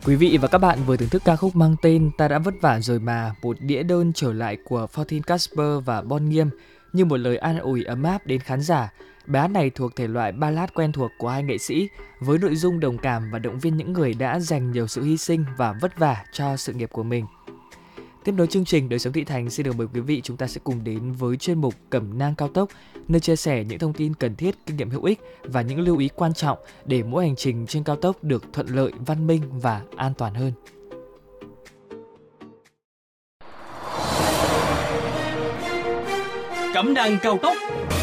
Quý vị và các bạn vừa thưởng thức ca khúc mang tên Ta đã vất vả rồi mà, một đĩa đơn trở lại của Fortin Casper và Bon Nghiêm như một lời an ủi ấm áp đến khán giả. Bài hát này thuộc thể loại ballad quen thuộc của hai nghệ sĩ với nội dung đồng cảm và động viên những người đã dành nhiều sự hy sinh và vất vả cho sự nghiệp của mình. Tiếp nối chương trình Đời sống thị thành, xin được mời quý vị chúng ta sẽ cùng đến với chuyên mục Cẩm nang cao tốc, nơi chia sẻ những thông tin cần thiết, kinh nghiệm hữu ích và những lưu ý quan trọng để mỗi hành trình trên cao tốc được thuận lợi, văn minh và an toàn hơn. Cẩm nang cao tốc.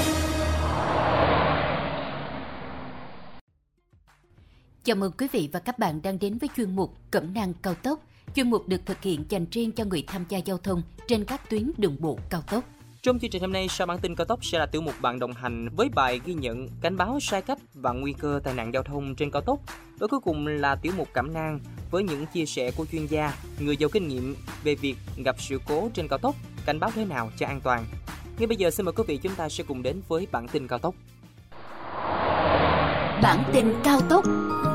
Chào mừng quý vị và các bạn đang đến với chuyên mục Cẩm nang cao tốc. Chuyên mục được thực hiện dành riêng cho người tham gia giao thông trên các tuyến đường bộ cao tốc. Trong chương trình hôm nay, sau bản tin cao tốc sẽ là tiểu mục bạn đồng hành với bài ghi nhận, cảnh báo sai cách và nguy cơ tai nạn giao thông trên cao tốc. Và cuối cùng là tiểu mục Cẩm nang với những chia sẻ của chuyên gia, người giàu kinh nghiệm về việc gặp sự cố trên cao tốc, cảnh báo thế nào cho an toàn. Ngay bây giờ xin mời quý vị chúng ta sẽ cùng đến với bản tin cao tốc. Bản tin cao tốc.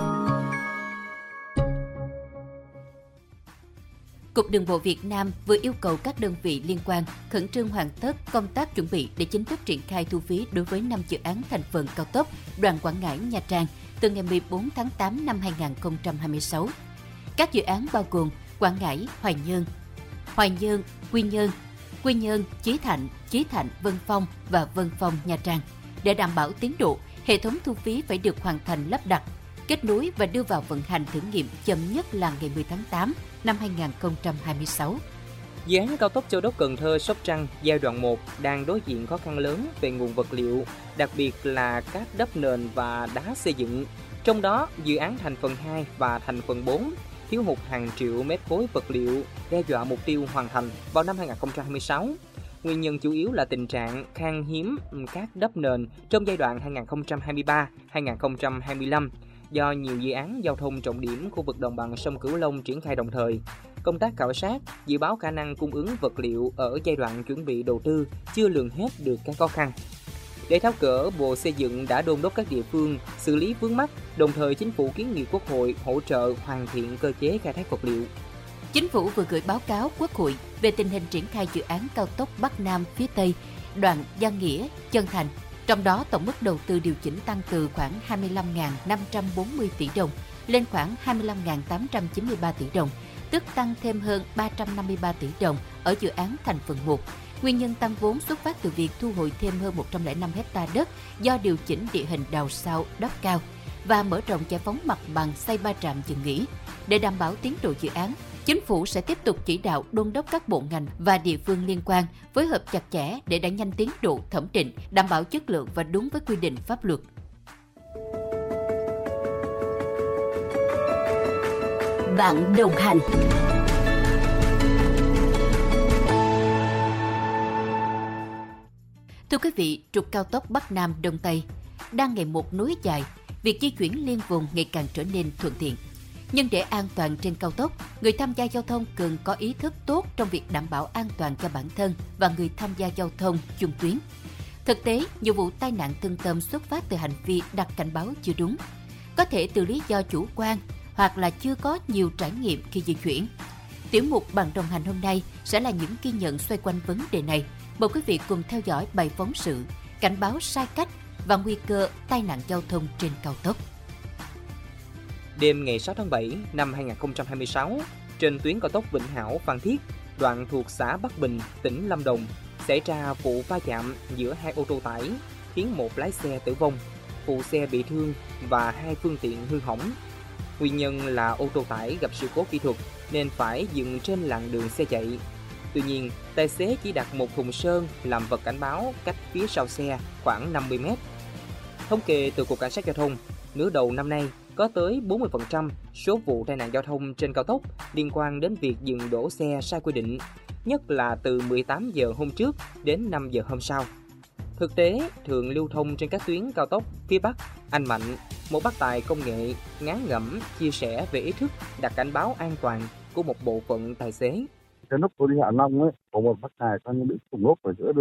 Cục Đường bộ Việt Nam vừa yêu cầu các đơn vị liên quan khẩn trương hoàn tất công tác chuẩn bị để chính thức triển khai thu phí đối với 5 dự án thành phần cao tốc đoạn Quảng Ngãi - Nha Trang từ ngày 14 tháng 8 năm 2026. Các dự án bao gồm Quảng Ngãi - Hoài Nhơn - Quy Nhơn - Chí Thạnh - Vân Phong và Vân Phong - Nha Trang. Để đảm bảo tiến độ, hệ thống thu phí phải được hoàn thành lắp đặt, kết nối và đưa vào vận hành thử nghiệm chậm nhất là ngày 10 tháng 8 năm 2026. Dự án cao tốc Châu Đốc - Cần Thơ - Sóc Trăng giai đoạn 1 đang đối diện khó khăn lớn về nguồn vật liệu, đặc biệt là cát đắp nền và đá xây dựng. Trong đó, dự án thành phần 2 và thành phần 4 thiếu hụt hàng triệu mét khối vật liệu, đe dọa mục tiêu hoàn thành vào năm 2026. Nguyên nhân chủ yếu là tình trạng khan hiếm cát đắp nền trong giai đoạn 2023-2025 do nhiều dự án giao thông trọng điểm khu vực đồng bằng sông Cửu Long triển khai đồng thời. Công tác khảo sát, dự báo khả năng cung ứng vật liệu ở giai đoạn chuẩn bị đầu tư chưa lường hết được các khó khăn. Để tháo gỡ, Bộ Xây dựng đã đôn đốc các địa phương xử lý vướng mắc, đồng thời Chính phủ kiến nghị Quốc hội hỗ trợ hoàn thiện cơ chế khai thác vật liệu. Chính phủ vừa gửi báo cáo Quốc hội về tình hình triển khai dự án cao tốc Bắc Nam phía Tây, đoạn Giang Nghĩa - Chân Thành. Trong đó, tổng mức đầu tư điều chỉnh tăng từ khoảng 25.540 tỷ đồng lên khoảng 25.893 tỷ đồng, tức tăng thêm hơn 353 tỷ đồng ở dự án thành phần 1. Nguyên nhân tăng vốn xuất phát từ việc thu hồi thêm hơn 105 ha đất do điều chỉnh địa hình đào sâu, đắp cao và mở rộng giải phóng mặt bằng xây 3 trạm dừng nghỉ. Để đảm bảo tiến độ dự án, Chính phủ sẽ tiếp tục chỉ đạo đôn đốc các bộ ngành và địa phương liên quan phối hợp chặt chẽ để đẩy nhanh tiến độ thẩm định, đảm bảo chất lượng và đúng với quy định pháp luật. Bạn đồng hành. Thưa quý vị, trục cao tốc Bắc Nam Đông Tây đang ngày một nối dài, việc di chuyển liên vùng ngày càng trở nên thuận tiện. Nhưng để an toàn trên cao tốc, người tham gia giao thông cần có ý thức tốt trong việc đảm bảo an toàn cho bản thân và người tham gia giao thông chung tuyến. Thực tế, nhiều vụ tai nạn thương tâm xuất phát từ hành vi đặt cảnh báo chưa đúng, có thể từ lý do chủ quan hoặc là chưa có nhiều trải nghiệm khi di chuyển. Tiểu mục Bạn đồng hành hôm nay sẽ là những ghi nhận xoay quanh vấn đề này. Mời quý vị cùng theo dõi bài phóng sự cảnh báo sai cách và nguy cơ tai nạn giao thông trên cao tốc. Đêm ngày 6 tháng 7 năm 2026, trên tuyến cao tốc Vĩnh Hảo - Phan Thiết, đoạn thuộc xã Bắc Bình, tỉnh Lâm Đồng, xảy ra vụ va chạm giữa hai ô tô tải, khiến một lái xe tử vong, phụ xe bị thương và hai phương tiện hư hỏng. Nguyên nhân là ô tô tải gặp sự cố kỹ thuật nên phải dừng trên làn đường xe chạy. Tuy nhiên, tài xế chỉ đặt một thùng sơn làm vật cảnh báo cách phía sau xe khoảng 50 mét. Thống kê từ Cục Cảnh sát Giao thông, nửa đầu năm nay, có tới 40% số vụ tai nạn giao thông trên cao tốc liên quan đến việc dừng đỗ xe sai quy định, nhất là từ 18 giờ hôm trước đến 5 giờ hôm sau. Thực tế, thường lưu thông trên các tuyến cao tốc phía Bắc, anh Mạnh, một bác tài công nghệ, ngán ngẩm chia sẻ về ý thức đặt cảnh báo an toàn của một bộ phận tài xế. Cái lúc tôi đi Hạ Long ấy, có một bác tài có những bị thùng lốp ở giữa đường.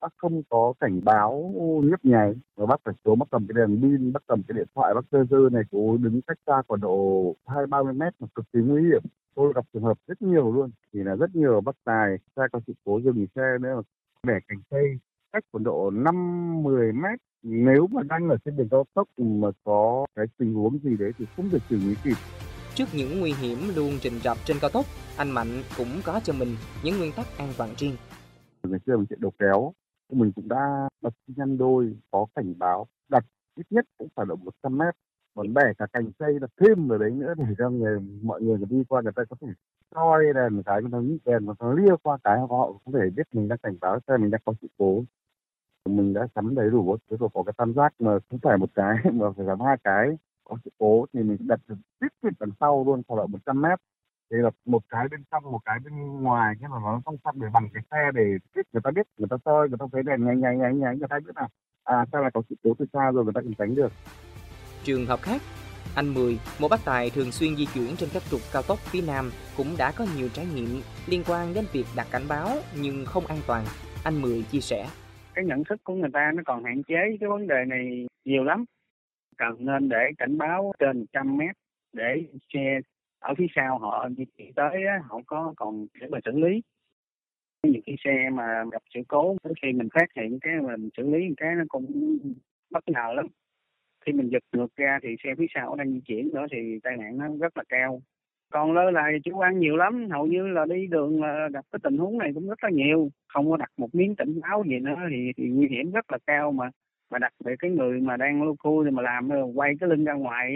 Bác không có cảnh báo nhấp nháy, và bác phải xuống, bác cầm cái đèn pin, bác cầm cái điện thoại, bác dơ này, cố đứng cách xa khoảng độ 20-30 mét mà cực kỳ nguy hiểm. Tôi gặp trường hợp rất nhiều luôn, thì là rất nhiều bác tài xe có sự cố dừng xe nữa mà bẻ cành cây cách khoảng độ 5-10 mét. Nếu mà đang ở trên đường cao tốc mà có cái tình huống gì đấy thì không thể xử lý kịp. Trước những nguy hiểm luôn rình rập trên cao tốc, anh Mạnh cũng có cho mình những nguyên tắc an toàn riêng. Ngày xưa mình chạy đầu kéo, mình cũng đã đặt xi nhan đôi, có cảnh báo, đặt ít nhất cũng phải độ 100 mét. Còn bẻ cả cành cây đặt thêm vào đấy nữa để cho mọi người đi qua người ta có thể soi đèn cái, người ta nhích đèn, mà nó lia qua cái họ có thể biết mình đang cảnh báo xe mình đang có sự cố. Mình đã sắm đầy đủ, rồi có cái tam giác mà không phải một cái mà phải làm hai cái. Có sự cố thì mình đặt tiếp tiếp đằng sau luôn, khoảng độ 100 mét. Thì là một cái bên trong, một cái bên ngoài, cái là nó song song để bằng cái xe để người ta biết, người ta soi, người ta thấy đèn nháy, người ta biết xe này có sự cố từ xa rồi, người ta cũng tránh được. Trường hợp khác, anh Mười, một bác tài thường xuyên di chuyển trên các trục cao tốc phía Nam, cũng đã có nhiều trải nghiệm liên quan đến việc đặt cảnh báo nhưng không an toàn. Anh Mười chia sẻ. Cái nhận thức của người ta nó còn hạn chế cái vấn đề này nhiều lắm. Cần nên để cảnh báo trên 100 mét để xe ở phía sau họ di chuyển tới họ có còn để mà xử lý. Những cái xe mà gặp sự cố, khi mình phát hiện cái mình xử lý cái nó cũng bất ngờ lắm. Khi mình giật ngược ra thì xe phía sau đang di chuyển nữa thì tai nạn nó rất là cao. Còn lơ là chủ quan nhiều lắm, hầu như là đi đường là gặp cái tình huống này cũng rất là nhiều. Không có đặt một miếng cảnh báo gì nữa thì nguy hiểm rất là cao, mà đặc biệt cái người mà đang lô cua thì mà làm quay cái lưng ra ngoài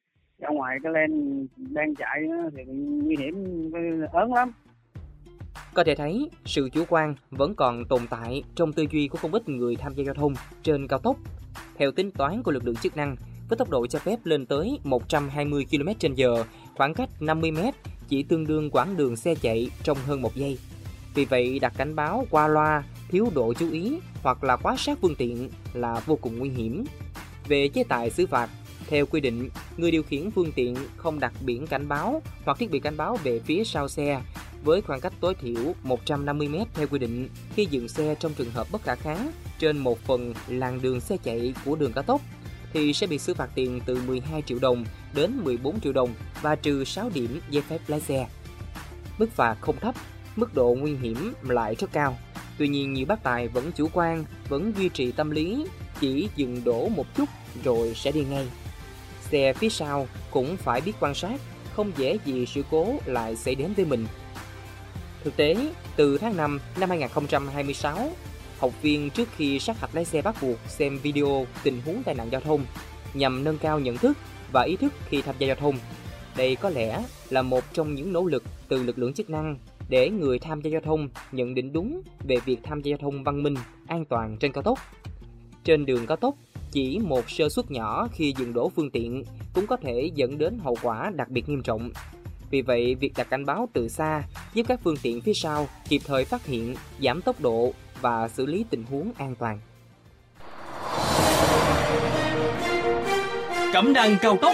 cái lên đang chạy thì nguy hiểm ớn lắm. Có thể thấy, sự chủ quan vẫn còn tồn tại trong tư duy của không ít người tham gia giao thông trên cao tốc. Theo tính toán của lực lượng chức năng, với tốc độ cho phép lên tới 120 km/h, khoảng cách 50 m chỉ tương đương quãng đường xe chạy trong hơn 1 giây. Vì vậy, đặt cảnh báo qua loa, thiếu độ chú ý hoặc là quá sát phương tiện là vô cùng nguy hiểm. Về chế tài xử phạt, theo quy định, người điều khiển phương tiện không đặt biển cảnh báo hoặc thiết bị cảnh báo về phía sau xe với khoảng cách tối thiểu 150 m theo quy định khi dừng xe trong trường hợp bất khả kháng trên 1/10 làn đường xe chạy của đường cao tốc thì sẽ bị xử phạt tiền từ 12 triệu đồng đến 14 triệu đồng và trừ 6 điểm giấy phép lái xe. Mức phạt không thấp, mức độ nguy hiểm lại rất cao. Tuy nhiên nhiều bác tài vẫn chủ quan, vẫn duy trì tâm lý chỉ dừng đổ một chút rồi sẽ đi ngay. Xe phía sau cũng phải biết quan sát, không dễ gì sự cố lại xảy đến với mình. Thực tế, từ tháng 5 năm 2026, học viên trước khi sát hạch lái xe bắt buộc xem video tình huống tai nạn giao thông nhằm nâng cao nhận thức và ý thức khi tham gia giao thông. Đây có lẽ là một trong những nỗ lực từ lực lượng chức năng để người tham gia giao thông nhận định đúng về việc tham gia giao thông văn minh, an toàn trên cao tốc. Trên đường cao tốc, chỉ một sơ suất nhỏ khi dừng đổ phương tiện cũng có thể dẫn đến hậu quả đặc biệt nghiêm trọng. Vì vậy, việc đặt cảnh báo từ xa giúp các phương tiện phía sau kịp thời phát hiện, giảm tốc độ và xử lý tình huống an toàn. Cẩm nang cao tốc.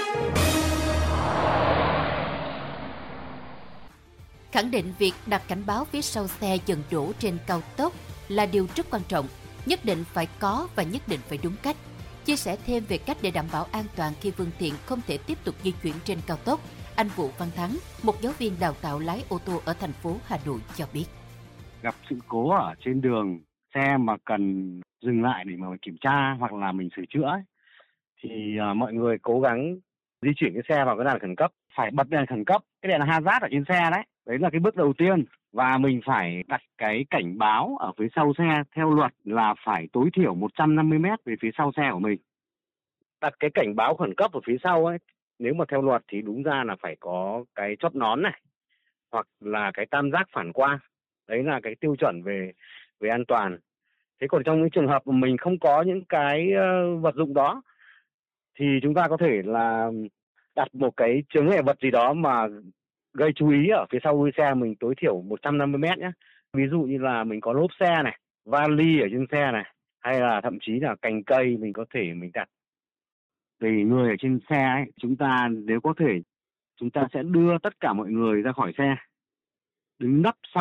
Khẳng định việc đặt cảnh báo phía sau xe dừng đổ trên cao tốc là điều rất quan trọng, nhất định phải có và nhất định phải đúng cách. Chia sẻ thêm về cách để đảm bảo an toàn khi phương tiện không thể tiếp tục di chuyển trên cao tốc, anh Vũ Văn Thắng, một giáo viên đào tạo lái ô tô ở thành phố Hà Nội cho biết. Gặp sự cố ở trên đường, xe mà cần dừng lại để mà kiểm tra hoặc là mình sửa chữa ấy, thì mọi người cố gắng di chuyển cái xe vào cái làn khẩn cấp, phải bật đèn khẩn cấp, cái đèn hazard ở trên xe đấy. Đấy là cái bước đầu tiên, và mình phải đặt cái cảnh báo ở phía sau xe. Theo luật là phải tối thiểu 150 mét về phía sau xe của mình. Đặt cái cảnh báo khẩn cấp ở phía sau ấy, nếu mà theo luật thì đúng ra là phải có cái chóp nón này, hoặc là cái tam giác phản quang. Đấy là cái tiêu chuẩn về an toàn. Thế còn trong những trường hợp mà mình không có những cái vật dụng đó, thì chúng ta có thể là đặt một cái chướng ngại vật gì đó mà gây chú ý ở phía sau đuôi xe mình tối thiểu 150 mét nhé. Ví dụ như là mình có lốp xe này, vali ở trên xe này, hay là thậm chí là cành cây mình có thể mình đặt. Tùy người ở trên xe ấy, chúng ta nếu có thể chúng ta sẽ đưa tất cả mọi người ra khỏi xe, đứng nấp sau